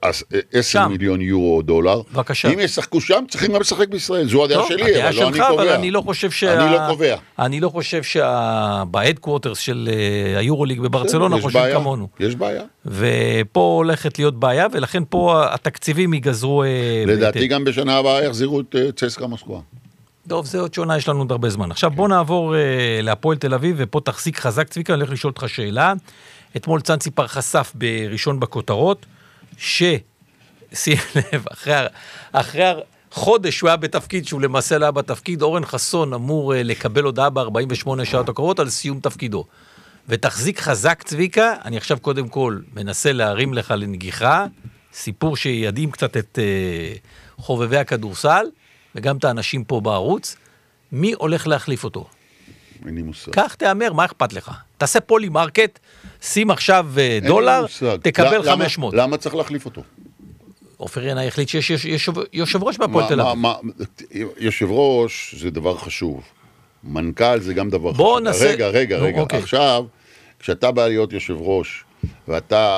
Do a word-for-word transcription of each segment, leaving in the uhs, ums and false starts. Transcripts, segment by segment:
עשרה מיליון יורו או דולר. בבקשה. אם ישחקו שם, צריכים גם לשחק בישראל. זו הדעה שלי, הדעה אבל לא אני שלך, קובע. אבל אני לא חושב שה... אני לא קובע. אני לא חושב שבהדקוורטרס של היורוליג בברצלונה חושבים כמונו. יש בעיה. ופה הולכת להיות בעיה, ולכן פה התקציבים ייגזרו... לדעתי גם בשנה הבאה יחזירו את צסקה מוסקבה. טוב, זה עוד שונה, יש לנו עוד הרבה זמן. עכשיו בוא נעבור להפועל תל אביב, ופה תחזיק חזק, צביקה, אני הולך לשאול אותך שאלה. אתמול צאנצי פר חשף בראשון בכותרות, ש... שים לב, אחרי, אחרי חודש שהוא היה בתפקיד, שהוא למעשה לא היה בתפקיד, אורן חסון אמור לקבל הודעה ב-ארבעים ושמונה שעות הקרובות על סיום תפקידו. ותחזיק חזק, צביקה, אני עכשיו קודם כל מנסה להרים לך לנגיחה, סיפור שידעים קצת את uh, חובבי הכדורסל, וגם את האנשים פה בערוץ, מי הולך להחליף אותו? אין לי מושג. כך תאמר, מה אכפת לך? תעשה פולי מרקט, שים עכשיו דולר, תקבל חמש מאות. למה צריך להחליף אותו? עופר ינאי החליט שיש יושב ראש בהפועל תל אביב. יושב ראש זה דבר חשוב. מנכ"ל זה גם דבר חשוב. בוא נעשה... רגע, רגע, רגע. עכשיו, כשאתה בא להיות יושב ראש, ואתה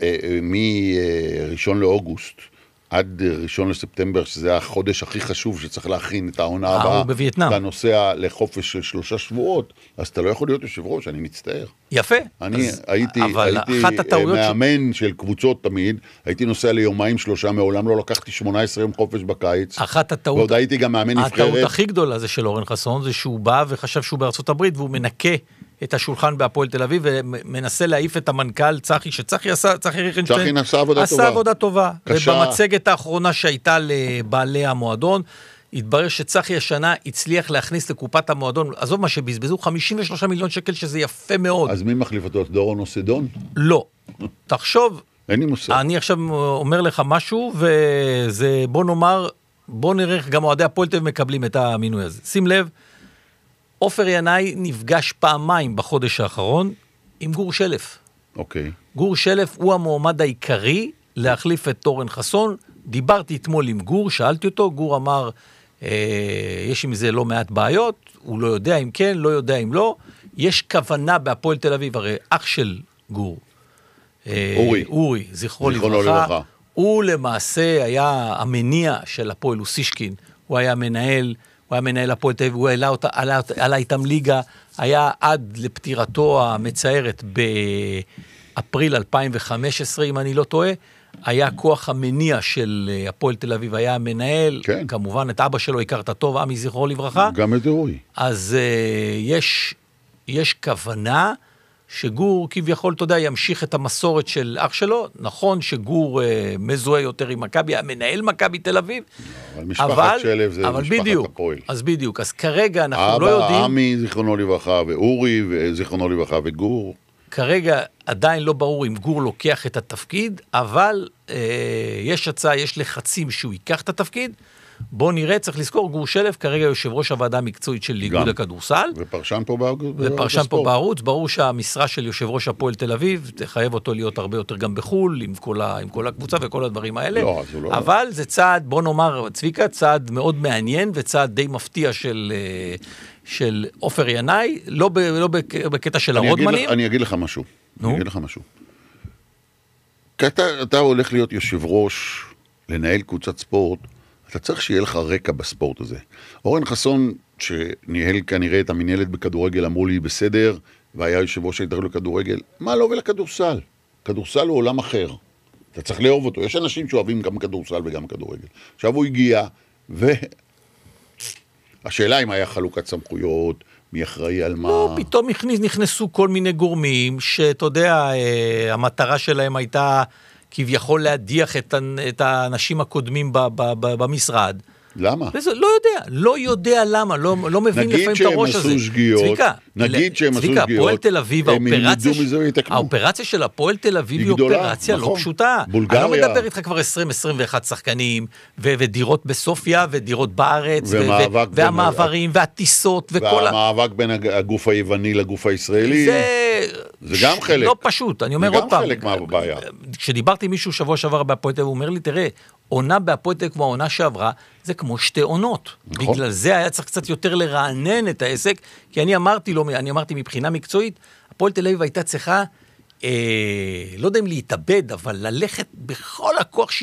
מראשון לאוגוסט, עד ראשון לספטמבר, שזה החודש הכי חשוב שצריך להכין את העונה הבאה, אתה נוסע לחופש של שלושה שבועות, אז אתה לא יכול להיות יושב ראש, אני מצטער. יפה. אני הייתי מאמן של קבוצות תמיד, הייתי נוסע ליומיים שלושה, מעולם לא לקחתי שמונה עשרה יום חופש בקיץ, אחת הטעות, ועוד הייתי גם מאמן נבחרת. הטעות הכי גדולה זה של אורן חסון, זה שהוא בא וחשב שהוא בארצות הברית, והוא מנקה את השולחן בהפועל תל אביב, ומנסה להעיף את המנכ"ל צחי, שצחי עשה, צחי ריכנשטיין, עשה עבודה עשה טובה. עבודה טובה. קשה. ובמצגת האחרונה שהייתה לבעלי המועדון, התברר שצחי השנה הצליח להכניס לקופת המועדון, עזוב מה שבזבזו, חמישים ושלושה מיליון שקל, שזה יפה מאוד. אז מי מחליף אותו? דורון או סדון? לא. תחשוב, אין לי מושג. אני עכשיו אומר לך משהו, וזה, בוא נאמר, בוא נראה גם אוהדי הפועל תל אביב מקבלים את המינוי הזה. שים לב, עופר ינאי נפגש פעמיים בחודש האחרון עם גור שלף. אוקיי. גור שלף הוא המועמד העיקרי להחליף את אורן חסון. דיברתי אתמול עם גור, שאלתי אותו, גור אמר, אה, יש עם זה לא מעט בעיות, הוא לא יודע אם כן, לא יודע אם לא. יש כוונה בהפועל תל אביב, הרי אח של גור, אה, אורי, אורי, זכרו לברכה, הוא למעשה היה המניע של הפועל אוסישקין, הוא היה מנהל, הוא היה מנהל הפועל תל אביב, הוא העלה אותה, עלה, עלה איתם ליגה, היה עד לפטירתו המצערת באפריל אלפיים וחמש עשרה, אם אני לא טועה, היה כוח המניע של הפועל תל אביב, היה המנהל, כן. כמובן את אבא שלו הכרת טוב, עמי זכרו לברכה. גם את אורי. אז uh, יש, יש כוונה שגור כביכול, אתה יודע, ימשיך את המסורת של אח שלו. נכון שגור uh, מזוהה יותר עם מכבי, המנהל מכבי תל אביב. אבל משפחת שלב זה אבל משפחת בדיוק, הפועל. אז בדיוק, אז כרגע אנחנו אבא, לא יודעים. אבא, עמי זיכרונו לברכה, ואורי זיכרונו לברכה, וגור. כרגע עדיין לא ברור אם גור לוקח את התפקיד, אבל אה, יש הצעה, יש לחצים שהוא ייקח את התפקיד. בוא נראה, צריך לזכור, גור שלף כרגע יושב ראש הוועדה המקצועית של איגוד הכדורסל. ופרשן פה בערוץ. ופרשן פה בערוץ. ברור שהמשרה של יושב ראש הפועל תל אביב, תחייב אותו להיות הרבה יותר גם בחול, עם כל, ה, עם כל הקבוצה וכל הדברים האלה. לא, אז הוא לא. אבל זה צעד, בוא נאמר, צביקה, צעד מאוד מעניין, וצעד די מפתיע של... של עופר ינאי, לא, ב, לא בקטע של הרודמנים. אני אגיד לך משהו. נו? אני אגיד לך משהו. כי אתה, אתה הולך להיות יושב ראש, לנהל קבוצת ספורט, אתה צריך שיהיה לך רקע בספורט הזה. אורן חסון, שניהל כנראה את המנהלת בכדורגל, אמרו לי בסדר, והיה יושב ראש ההתאחדות לכדורגל, מה לא עובר לכדורסל? כדורסל הוא עולם אחר. אתה צריך לאהוב אותו. יש אנשים שאוהבים גם כדורסל וגם כדורגל. עכשיו הוא הגיע, ו... השאלה אם היה חלוקת סמכויות, מי אחראי על מה... לא, פתאום נכנסו כל מיני גורמים, שאתה יודע, המטרה שלהם הייתה כביכול להדיח את האנשים הקודמים במשרד. למה? וזה, לא יודע, לא יודע למה, לא, לא מבין לפעמים את הראש הזה. שגיאות, צביקה, נגיד שהם עשו צביקה, שגיאות, הפועל תל אביב, הם האופרציה, ילמדו מזה ויתקנו. האופרציה של הפועל תל אביב היא גדולה, אופרציה נכון. לא פשוטה. בולגריה. אני לא מדבר איתך כבר עשרים עשרים ואחת שחקנים, ו- ודירות בסופיה, ודירות בארץ, ו- ו- והמעברים, בין... והטיסות, וכל והמאבק בין הגוף היווני לגוף הישראלי. זה... זה גם חלק. לא פשוט, אני אומר עוד פעם. זה גם חלק מהבעיה. כשדיברתי עם מישהו שבוע שעבר בהפועל תל אביב, הוא אומר לי, תראה, עונה בהפועל תל אביב כמו העונה שעברה, זה כמו שתי עונות. נכון. בגלל זה היה צריך קצת יותר לרענן את העסק, כי אני אמרתי לו, אני אמרתי מבחינה מקצועית, הפועל תל אביב הייתה צריכה, אה, לא יודע אם להתאבד, אבל ללכת בכל הכוח